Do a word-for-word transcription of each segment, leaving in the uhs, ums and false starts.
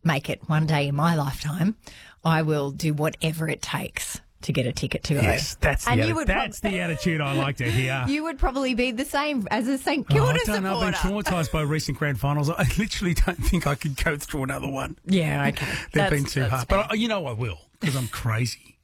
make it one day in my lifetime, I will do whatever it takes to get a ticket to go. Yes, that's the, And atti- you would that's prob- the attitude I like to hear. You would probably be the same as a St Oh, Kilda I don't know. I've supporter. been traumatised by recent grand finals. I literally don't think I could go through another one. Yeah, okay. They've That's- been too that's hard. fair. But I, you know I will, because I'm crazy.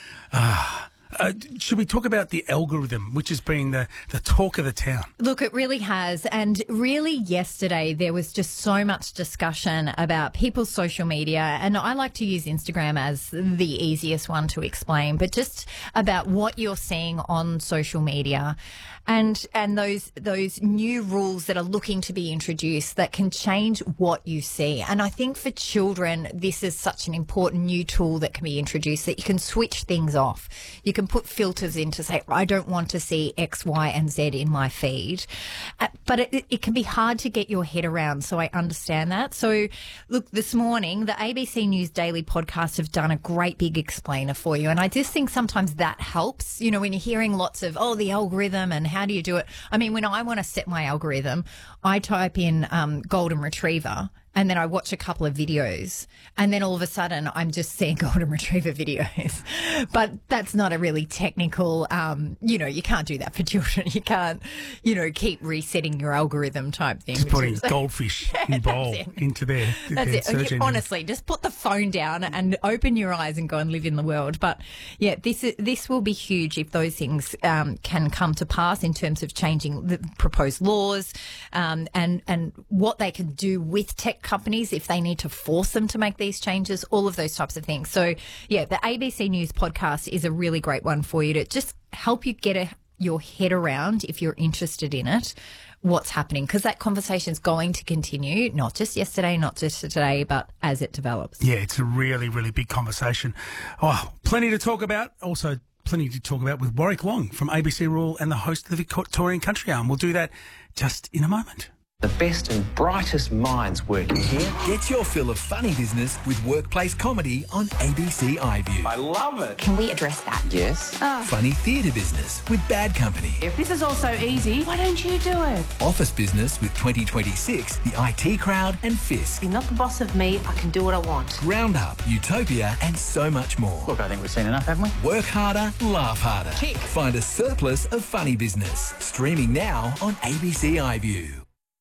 Ah. Uh, should we talk about the algorithm, which has been the, the talk of the town? Look, it really has. And really yesterday there was just so much discussion about people's social media. And I like to use Instagram as the easiest one to explain, but just about what you're seeing on social media and and those those new rules that are looking to be introduced that can change what you see. And I think for children, this is such an important new tool that can be introduced, that you can switch things off. You can put filters in to say, I don't want to see X, Y, and Z in my feed. Uh, but it, it can be hard to get your head around, so I understand that. So, look, this morning, the A B C News Daily podcast have done a great big explainer for you. And I just think sometimes that helps, you know, when you're hearing lots of, oh, the algorithm and how do you do it? I mean, when I want to set my algorithm, I type in um, golden retriever and then I watch a couple of videos and then all of a sudden I'm just seeing golden retriever videos. But that's not a really technical, um, you know, you can't do that for children. You can't, you know, keep resetting your algorithm type thing. Just which putting is- goldfish in bowl it. into their, That's their it. search Okay, engine. honestly, just put the phone down and open your eyes and go and live in the world. But yeah, this is, this will be huge if those things um, can come to pass in terms of changing the proposed laws um, and and what they can do with tech companies if they need to force them to make these changes. All of those types of things. So yeah, the A B C News podcast is a really great one for you to just help you get a, your head around, if you're interested in it, what's happening, because that conversation is going to continue, not just yesterday, not just today, but as it develops. Yeah, it's a really, really big conversation. Oh, plenty to talk about. Also, plenty to talk about with Warwick Long from A B C Rural and the host of the Victorian Country Hour. We'll do that just in a moment. The best and brightest minds working here. Get your fill of funny business with workplace comedy on A B C iView. I love it. Can we address that? Yes. Funny theatre business with Bad Company. If this is all so easy, why don't you do it? Office business with twenty twenty-six, the I T Crowd and Fisk. You're not the boss of me, I can do what I want. Roundup, Utopia and so much more. Look, I think we've seen enough, haven't we? Work harder, laugh harder. Tick. Find a surplus of funny business. Streaming now on A B C iView.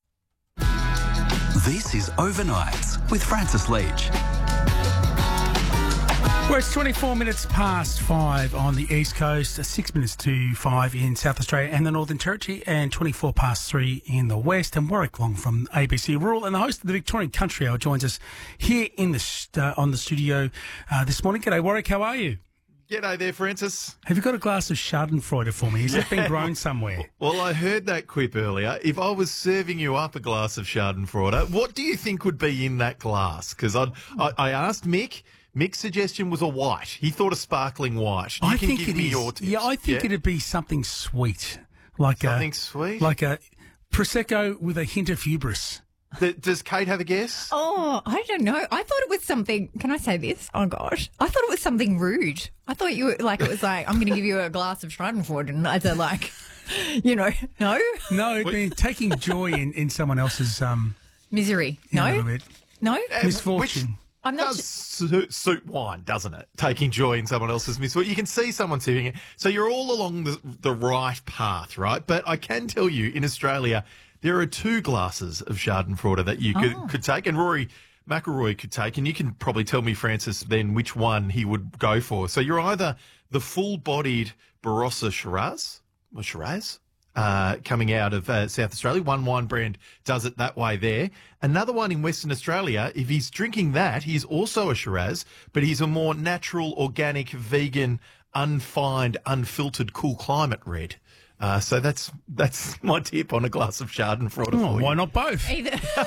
This is Overnights with Francis Leach. Well, it's twenty-four minutes past five on the East Coast, six minutes to five in South Australia and the Northern Territory, and twenty-four past three in the West. And Warwick Long from A B C Rural and the host of the Victorian Country Hour joins us here in the st- uh, on the studio uh, this morning. G'day, Warwick. How are you? G'day there, Francis. Have you got a glass of Schadenfreude for me? Has it been grown somewhere? Well, I heard that quip earlier. If I was serving you up a glass of Schadenfreude, what do you think would be in that glass? Because I, I asked Mick. Mick's suggestion was a white. He thought a sparkling white. You I can think give it me is. your tips. Yeah, I think Yeah? it'd be something sweet, like Something a sweet? like a prosecco with a hint of hubris. Th- Does Kate have a guess? Oh, I don't know. I thought it was something. Can I say this? Oh gosh, I thought it was something rude. I thought you were like it was like I'm going to give you a glass of Schadenfreude, and I said like, you know, no No, it'd be taking joy in, in someone else's um misery. in a No, little bit. no. Uh, Misfortune. Which I'm not. does suit, suit wine, doesn't it? Taking joy in someone else's misfortune. You can see someone sipping it. So you're all along the, the right path, right? But I can tell you, in Australia, there are two glasses of Schadenfreude that you could, Oh. could take, and Rory McIlroy could take, and you can probably tell me, Francis, then which one he would go for. So you're either the full-bodied Barossa Shiraz, or Shiraz, uh, coming out of uh, South Australia. One wine brand does it that way there. Another one in Western Australia, if he's drinking that, he's also a Shiraz, but he's a more natural, organic, vegan, unfined, unfiltered, cool climate red. Uh, so that's that's my tip on a glass of Schadenfreude Oh, for why you. not both? Either.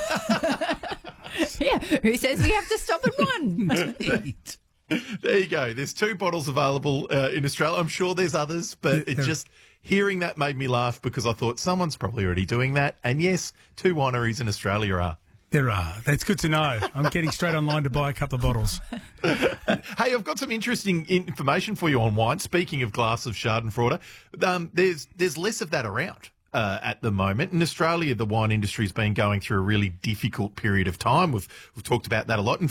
Yeah, who says we have to stop at one? There you go. There's two bottles available uh, in Australia. I'm sure there's others, but it There- just hearing that made me laugh because I thought someone's probably already doing that. And yes, two wineries in Australia are. There are. That's good to know. I'm getting straight online to buy a couple of bottles. Hey, I've got some interesting information for you on wine. Speaking of glass of Schadenfreude, um, there's there's less of that around uh, at the moment. In Australia, the wine industry's been going through a really difficult period of time. We've we've talked about that a lot. In